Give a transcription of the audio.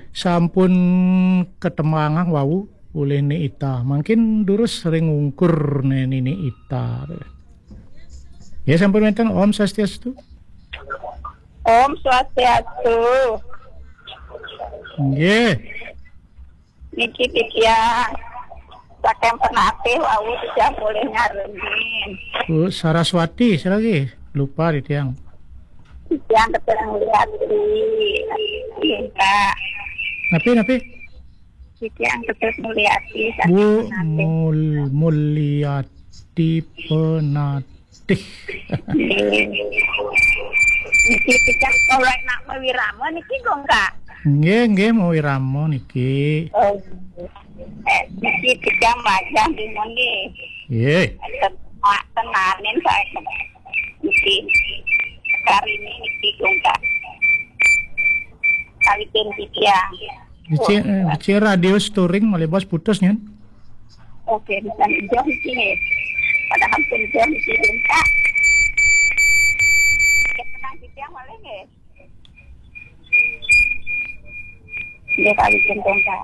sampun ketemangang wau oleh ni ita. Mungkin durus sering ngungkur ni ita. Ya sampun menten Om Swastiastu. Om Swastiastu. Nggih. Niki pikian saking penate wau tidak boleh nyaremin. Bu Saraswati, lagi lupa di tiang. Yang ketemu lihat di Kak. Napi? Yang ketemu lihat di Bu Mulyati Penatih. Niki pikian orang nak mawirama niki kok enggak? Nggih mau iramo niki. Niki pikian majang di mondi. Nggih. Tenanin saya. Niki kali ini niki enggak. Kali pikian. Di radio touring malebas putus nyen. Oke, bisa jauh sini. Padahal pun jauh sini Kak. Tenang pikian boleh nggih? Dia kali Kak.